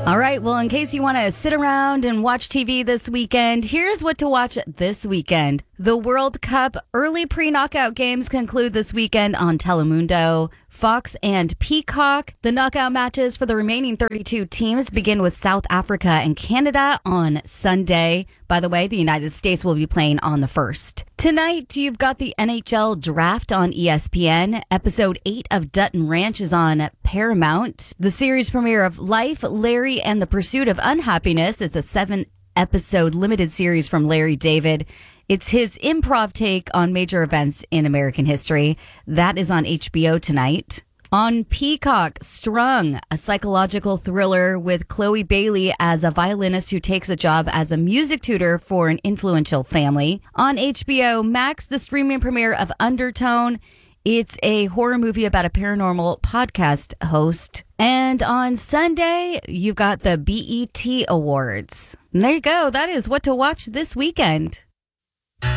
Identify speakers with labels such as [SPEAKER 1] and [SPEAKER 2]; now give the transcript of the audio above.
[SPEAKER 1] All right, well, in case you want to sit around and watch TV this weekend, here's what to watch this weekend. The World Cup early pre-knockout games conclude this weekend on Telemundo, Fox, and Peacock. The knockout matches for the remaining 32 teams begin with South Africa and Canada on Sunday. By the way, the United States will be playing on the 1st. Tonight, you've got the NHL Draft on ESPN. Episode 8 of Dutton Ranch is on Paramount. The series premiere of Life, Larry, and the Pursuit of Unhappiness is a 7-episode limited series from Larry David. It's his improv take on major events in American history. That is on HBO tonight. On Peacock, Strung, a psychological thriller with Chloe Bailey as a violinist who takes a job as a music tutor for an influential family. On HBO Max, the streaming premiere of Undertone. It's a horror movie about a paranormal podcast host. And on Sunday, you've got the BET Awards. And there you go. That is what to watch this weekend.